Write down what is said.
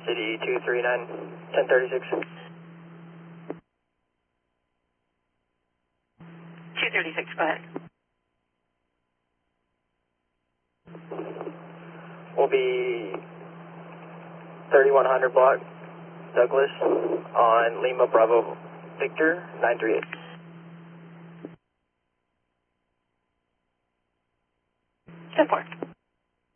City 239, 1036. 236, go ahead. Will be 3100 block, Douglas, on Lima Bravo Victor 938. 10-4.